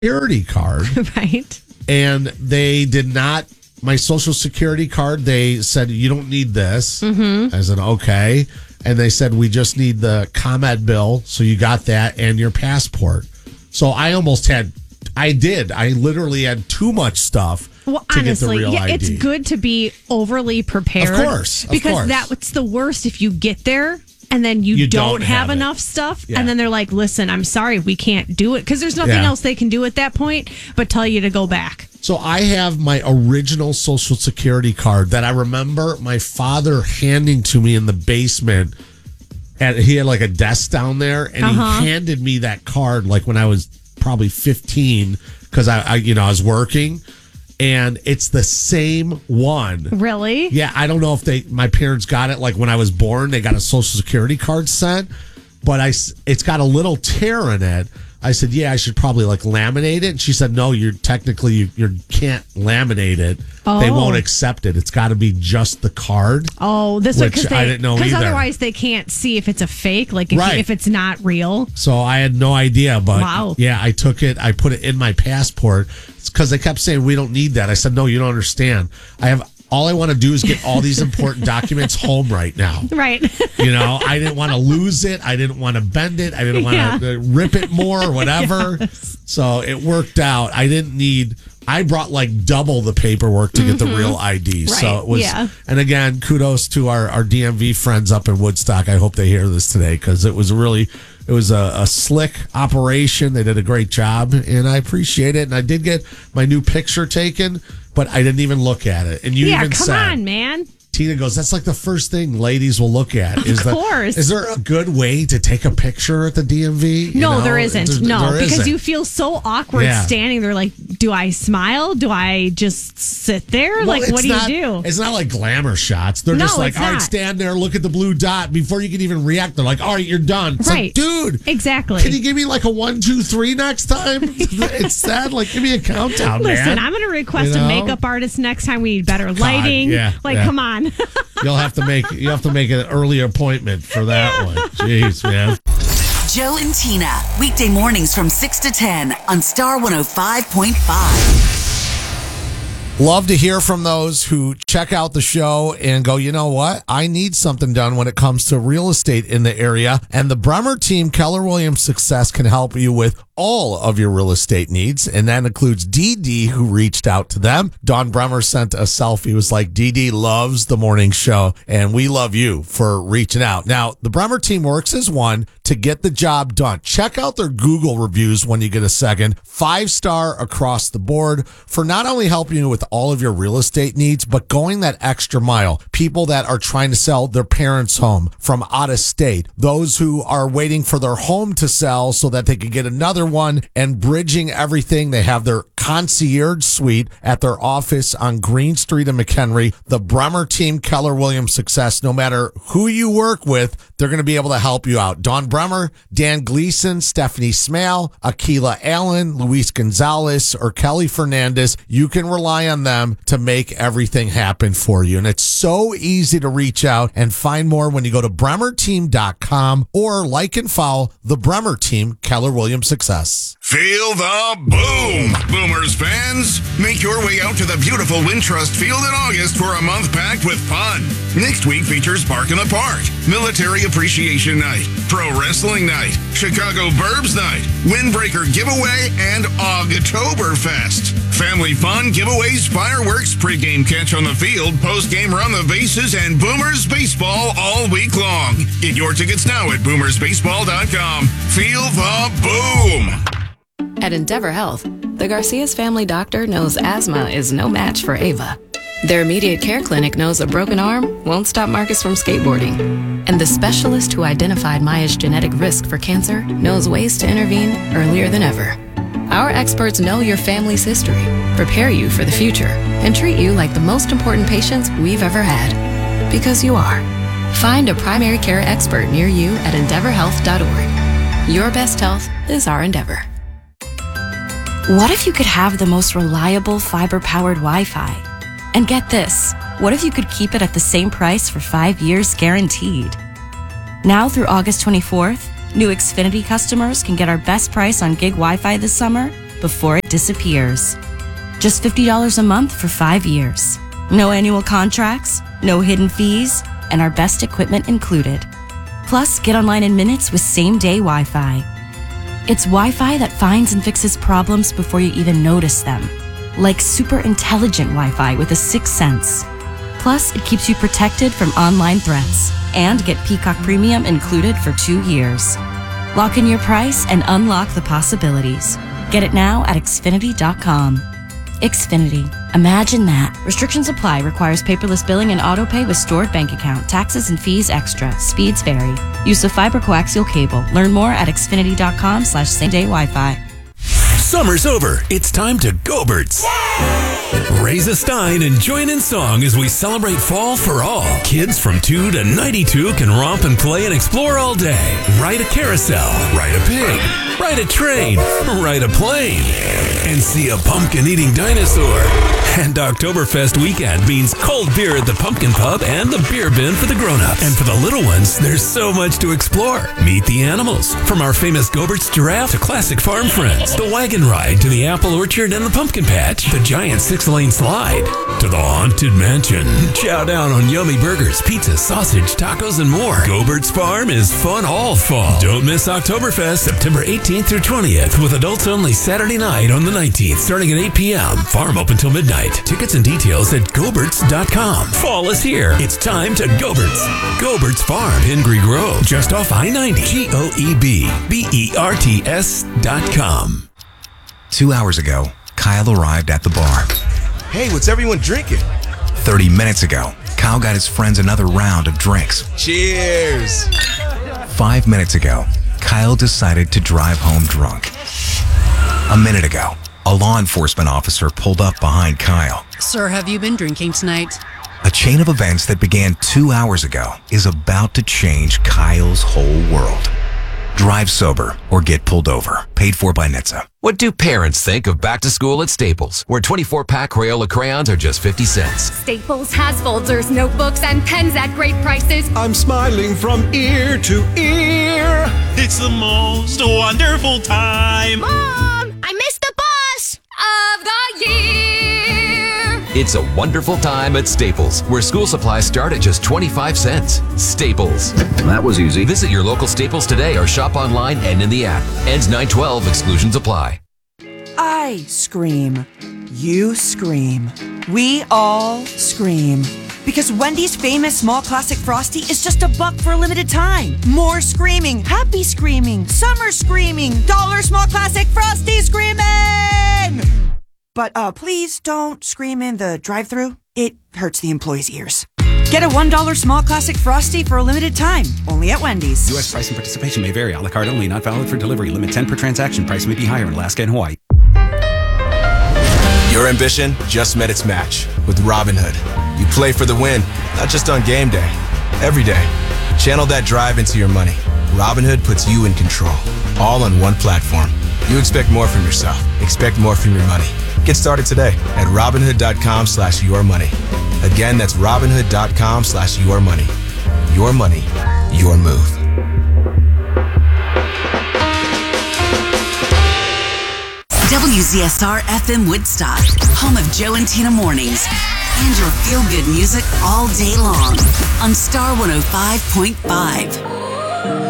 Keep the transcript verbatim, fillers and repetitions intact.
security card. Right. And they did not, my social security card, they said, you don't need this. Mm-hmm. I said, okay. And they said, we just need the ComEd bill. So you got that and your passport. So I almost had, I did. I literally had too much stuff. Well, to honestly, get the real yeah, I D. it's good to be overly prepared. Of course. Of because course. that's the worst if you get there and then you, You don't, don't have, have enough stuff. Yeah. And then they're like, listen, I'm sorry, we can't do it. Because there's nothing Yeah. else they can do at that point but tell you to go back. So I have my original social security card that I remember my father handing to me in the basement. And he had like a desk down there, and Uh-huh. he handed me that card like when I was probably fifteen because I, I, you know, I was working, and it's the same one. Really? Yeah, I don't know if they, my parents got it like when I was born. They got a social security card sent, but I, it's got a little tear in it. I said, yeah, I should probably like laminate it. And she said, no, you're technically, you you're, can't laminate it. Oh. They won't accept it. It's got to be just the card. Oh, this Which because I didn't know Because either. otherwise they can't see if it's a fake, like if, Right. if it's not real. So I had no idea, but Wow. yeah, I took it. I put it in my passport because they kept saying, we don't need that. I said, no, you don't understand. I have, all I want to do is get all these important documents home right now. Right. You know, I didn't want to lose it. I didn't want to bend it. I didn't want Yeah. to rip it more or whatever. Yes. So it worked out. I didn't need, I brought like double the paperwork to get the real I D. Right, So it was, yeah. and again, kudos to our, our D M V friends up in Woodstock. I hope they hear this today because it was really, it was a, a slick operation. They did a great job and I appreciate it. And I did get my new picture taken, but I didn't even look at it. And you yeah, even come said, on, man. Tina goes, that's like the first thing ladies will look at. Is Of that, course. Is there a good way to take a picture at the D M V? You No, know? there isn't. There- no, there because isn't. you feel so awkward Yeah. standing there. Like, do I smile? Do I just sit there? Well, like, it's what do not- you do? It's not like glamour shots. They're No, just like, it's all right, not. stand there, look at the blue dot. Before you can even react, they're like, all right, you're done. It's Right. like, dude, Exactly. can you give me like a one, two, three next time? It's that. Like, give me a countdown, Listen, man. I'm going to request You know? a makeup artist next time. We need better lighting. yeah, like, yeah. come on. You'll have to make you have to make an early appointment for that one. Jeez, man. Joe and Tina, weekday mornings from six to ten on Star one oh five point five. Love to hear from those who check out the show and go, you know what? I need something done when it comes to real estate in the area. And the Bremer team, Keller Williams Success, can help you with all of your real estate needs. And that includes Dee Dee, who reached out to them. Dawn Bremer sent a selfie. It was like, Dee Dee loves the morning show, and we love you for reaching out. Now, the Bremer team works as one to get the job done. Check out their Google reviews when you get a second. Five star across the board for not only helping you with all of your real estate needs, but going that extra mile. People that are trying to sell their parents' home from out of state, those who are waiting for their home to sell so that they can get another one, and bridging everything. They have their concierge suite at their office on Green Street in McHenry. The Bremer team, Keller Williams Success, no matter who you work with, they're going to be able to help you out. Dawn Bremer, Dan Gleason, Stephanie Smale, Akila Allen, Luis Gonzalez, or Kelly Fernandez. You can rely on them to make everything happen for you. And it's so easy to reach out and find more when you go to bremer team dot com or like and follow the Bremer team, Keller Williams Success. Feel the boom, Boomers fans. Make your way out to the beautiful Wintrust Field in August for a month packed with fun. Next week features Bark in the Park, Military Appreciation Night, Pro Wrestling Night, Chicago Burbs Night, Windbreaker Giveaway, and Ogtoberfest. Family fun, giveaways, fireworks, pregame catch on the field, postgame run the bases, and Boomers Baseball all week long. Get your tickets now at boomers baseball dot com. Feel the boom. At Endeavor Health, the Garcia's family doctor knows asthma is no match for Ava. Their immediate care clinic knows a broken arm won't stop Marcus from skateboarding. And the specialist who identified Maya's genetic risk for cancer knows ways to intervene earlier than ever. Our experts know your family's history, prepare you for the future, and treat you like the most important patients we've ever had. Because you are. Find a primary care expert near you at endeavor health dot org. Your best health is our endeavor. What if you could have the most reliable fiber-powered Wi-Fi? And get this, what if you could keep it at the same price for five years guaranteed? Now through August twenty-fourth, new Xfinity customers can get our best price on gig Wi-Fi this summer before it disappears. Just fifty dollars a month for five years. No annual contracts, no hidden fees, and our best equipment included. Plus, get online in minutes with same-day Wi-Fi. It's Wi-Fi that finds and fixes problems before you even notice them. Like super intelligent Wi-Fi with a sixth sense. Plus, it keeps you protected from online threats. And get Peacock Premium included for two years. Lock in your price and unlock the possibilities. Get it now at Xfinity dot com. Xfinity. Imagine that. Restrictions apply. Requires paperless billing and auto pay with stored bank account. Taxes and fees extra. Speeds vary. Use of fiber coaxial cable. Learn more at Xfinity dot com slash same day Wi-Fi. Summer's over. It's time to Go-Berts. Raise a stein and join in song as we celebrate fall for all. Kids from two to ninety-two can romp and play and explore all day. Ride a carousel, ride a pig, ride a train, ride a plane, and see a pumpkin-eating dinosaur. And Oktoberfest weekend means cold beer at the Pumpkin Pub and the beer bin for the grown-ups. And for the little ones, there's so much to explore. Meet the animals, from our famous Go-Berts giraffe to classic farm friends, the wagon ride to the apple orchard and the pumpkin patch, the giant six-lane slide to the haunted mansion. Chow down on yummy burgers, pizza, sausage, tacos, and more. Go-Berts Farm is fun all fall. Don't miss Oktoberfest, September eighteenth through twentieth, with adults only Saturday night on the nineteenth, starting at eight p.m. Farm open till midnight. Tickets and details at Go Berts dot com. Fall is here. It's time to Go-Berts. Go-Berts Farm, Henry Grove, just off I ninety. G O E B B E R T S dot com. Two hours ago, Kyle arrived at the bar. Hey, what's everyone drinking? thirty minutes ago, Kyle got his friends another round of drinks. Cheers! Five minutes ago, Kyle decided to drive home drunk. A minute ago, a law enforcement officer pulled up behind Kyle. Sir, have you been drinking tonight? A chain of events that began two hours ago is about to change Kyle's whole world. Drive sober or get pulled over. Paid for by N H T S A. What do parents think of back to school at Staples, where twenty-four pack Crayola crayons are just fifty cents? Staples has folders, notebooks, and pens at great prices. I'm smiling from ear to ear. It's the most wonderful time. Mom, I missed the bus of the year. It's a wonderful time at Staples, where school supplies start at just twenty-five cents. Staples. That was easy. Visit your local Staples today or shop online and in the app. Ends nine twelve. Exclusions apply. I scream. You scream. We all scream. Because Wendy's famous small classic Frosty is just a buck for a limited time. More screaming, happy screaming, summer screaming, dollar small classic Frosty screaming! But uh, please don't scream in the drive-thru. It hurts the employees' ears. Get a one dollar small classic Frosty for a limited time, only at Wendy's. U S price and participation may vary. A la carte only, not valid for delivery. Limit ten per transaction. Price may be higher in Alaska and Hawaii. Your ambition just met its match with Robinhood. You play for the win, not just on game day, every day. Channel that drive into your money. Robinhood puts you in control, all on one platform. You expect more from yourself. Expect more from your money. Get started today at Robinhood.com slash your money. Again, that's Robinhood.com slash your money. Your money, your move. W Z S R F M Woodstock, home of Joe and Tina Mornings, and your feel-good music all day long on Star one oh five point five.